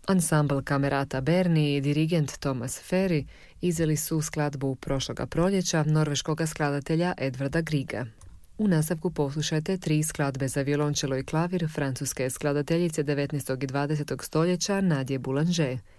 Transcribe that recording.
Ansambl Camerata Berni i dirigent Thomas Ferry izveli su skladbu prošloga proljeća norveškog skladatelja Edvarda Griega. U nastavku poslušajte 3 skladbe za violončelo i klavir francuske skladateljice 19. i 20. stoljeća Nadje Boulanger.